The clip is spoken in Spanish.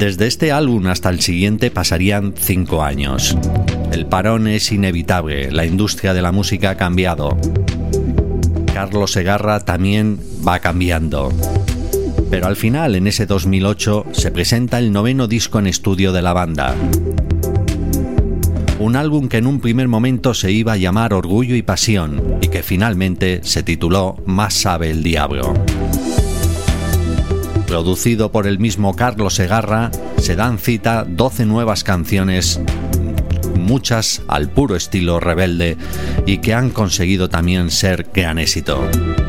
Desde este álbum hasta el siguiente pasarían 5 años. El parón es inevitable, la industria de la música ha cambiado. Carlos Segarra también va cambiando. Pero al final, en ese 2008, se presenta el 9º disco en estudio de la banda. Un álbum que en un primer momento se iba a llamar Orgullo y Pasión y que finalmente se tituló Más sabe el diablo. Producido por el mismo Carlos Segarra, se dan cita 12 nuevas canciones, muchas al puro estilo rebelde, y que han conseguido también ser gran éxito.